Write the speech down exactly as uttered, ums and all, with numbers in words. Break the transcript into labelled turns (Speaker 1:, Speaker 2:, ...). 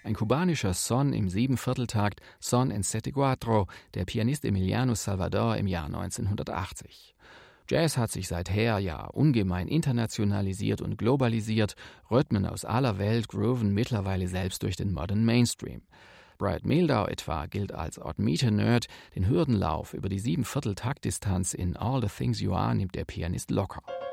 Speaker 1: Ein kubanischer Son im Siebenvierteltakt, Son en Sette Cuatro, der Pianist Emiliano Salvador im Jahr neunzehnhundertachtzig. Jazz hat sich seither ja ungemein internationalisiert und globalisiert, Rhythmen aus aller Welt grooven mittlerweile selbst durch den Modern Mainstream. Brad Mehldau etwa gilt als Odd-Meter-Nerd, den Hürdenlauf über die Siebenviertel-Taktdistanz in All the Things You Are nimmt der Pianist locker.